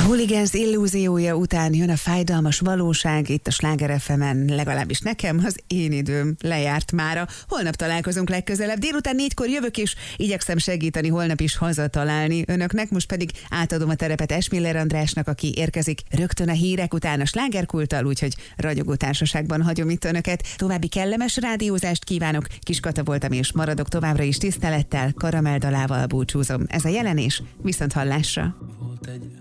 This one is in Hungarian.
Hooligans illúziója után jön a fájdalmas valóság, itt a Sláger FM-en, legalábbis nekem az én időm lejárt mára. Holnap találkozunk legközelebb, délután 4-kor jövök, és igyekszem segíteni holnap is hazatalálni önöknek. Most pedig átadom a terepet Esmiller Andrásnak, aki érkezik rögtön a hírek után a Slágerkulttal, úgyhogy ragyogó társaságban hagyom itt önöket. További kellemes rádiózást kívánok, Kis Kata voltam, és maradok továbbra is tisztelettel, Karamell dalával búcsúzom. Ez a jelenés, viszont hallásra.